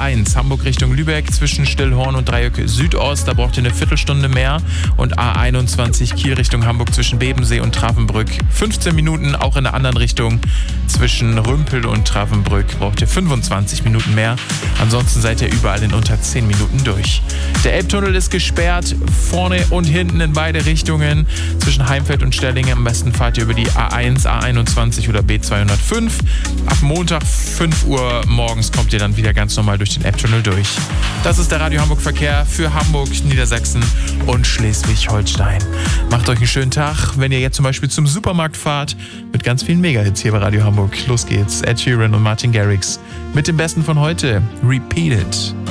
A1 Hamburg Richtung Lübeck zwischen Stillhorn und Dreieck Südost, da braucht ihr eine Viertelstunde mehr. Und A21 Kiel Richtung Hamburg zwischen Bebensee und Travenbrück 15 Minuten, auch in der anderen Richtung zwischen Rümpel und Travenbrück braucht ihr 25 Minuten mehr. Ansonsten seid ihr überall in unter 10 Minuten durch. Der Elbtunnel ist gesperrt, vorne und hinten in beide Richtungen. Zwischen Heimfeld und Stellingen am besten fahrt ihr über die A1, A21 oder B205. Ab Montag 5 Uhr morgens kommt ihr dann wieder ganz normal durch den Elbtunnel durch. Das ist der Radio Hamburg Verkehr für Hamburg, Niedersachsen und Schleswig-Holstein. Macht euch einen schönen Tag, wenn ihr jetzt zum Beispiel zum Supermarkt fahrt, mit ganz vielen Mega-Hits hier bei Radio Hamburg. Los geht's, Ed Sheeran und Martin Garrix mit dem Besten von heute, Repeat It.